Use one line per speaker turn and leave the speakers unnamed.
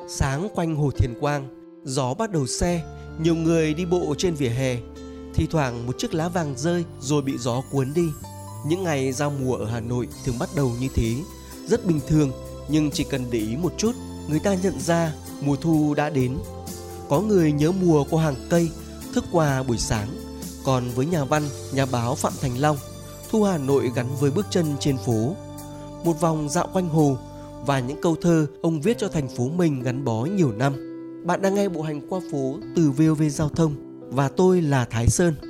Sáng quanh Hồ Thiền Quang, gió bắt đầu se, nhiều người đi bộ trên vỉa hè. Thi thoảng một chiếc lá vàng rơi rồi bị gió cuốn đi. Những ngày giao mùa ở Hà Nội thường bắt đầu như thế, rất bình thường, nhưng chỉ cần để ý một chút, người ta nhận ra mùa thu đã đến. Có người nhớ mùa qua hàng cây, thức quà buổi sáng. Còn với nhà văn, nhà báo Phạm Thành Long, thu Hà Nội gắn với bước chân trên phố. Một vòng dạo quanh hồ và những câu thơ ông viết cho thành phố mình gắn bó nhiều năm. Bạn đang nghe Bộ Hành Qua Phố từ VOV Giao thông và tôi là Thái Sơn.